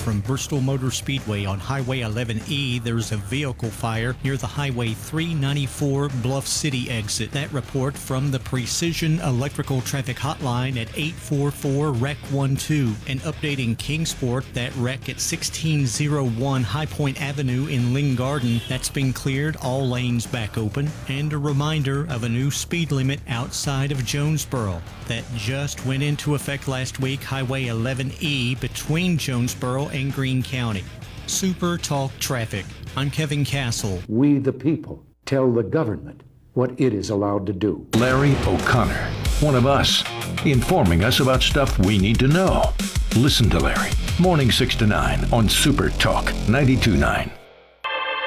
from Bristol Motor Speedway on Highway 11E, there's a vehicle fire near the Highway 394 Bluff City exit. That report from the Precision Electrical Traffic Hotline at 844-REC-12. And updating Kingsport, that wreck at 1601 High Point Avenue in Ling Garden, that's been cleared, all lanes back open. And a reminder of a new speed limit outside of Jonesboro that just went into effect last week, Highway 11E between Jonesboro and Greene County. Super Talk Traffic. I'm Kevin Castle. We, the people, tell the government what it is allowed to do. Larry O'Connor, one of us, informing us about stuff we need to know. Listen to Larry, morning 6 to 9 on Super Talk 92.9.